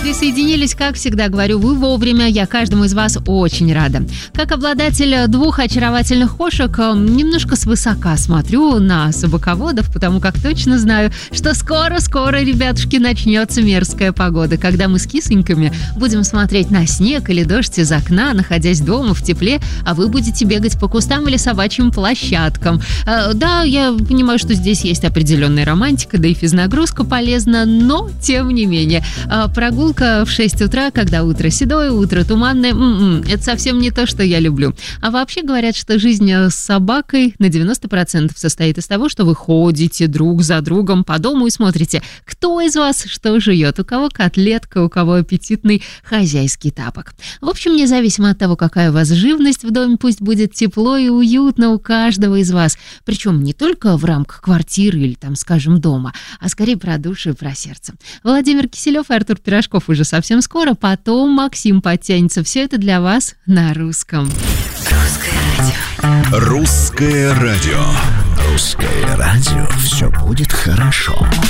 присоединились, как всегда говорю, вы вовремя. Я каждому из вас очень рада. Как обладатель 2 очаровательных кошек, немножко свысока смотрю на собаководов, потому как точно знаю, что скоро-скоро, ребятушки, начнется мерзкая погода, когда мы с кисоньками будем смотреть на снег или дождь из окна, находясь дома в тепле, а вы будете бегать по кустам или собачьим площадкам. Да, я понимаю, что здесь есть определенная романтика, да и физнагрузка полезна, но тем не менее. Прогулка в 6 утра, когда утро седое, утро туманное, это совсем не то, что я люблю. А вообще говорят, что жизнь с собакой на 90% состоит из того, что вы ходите друг за другом по дому и смотрите, кто из вас что жует, у кого котлетка, у кого аппетитный хозяйский тапок. В общем, независимо от того, какая у вас живность в доме, пусть будет тепло и уютно у каждого из вас. Причем не только в рамках квартиры или, там, скажем, дома, а скорее про душу и про сердце. Владимир Киселев и Артур Пирожков уже совсем скоро, потом Максим подтянется. Все это для вас на русском. Русское радио. Русское радио. Все будет хорошо.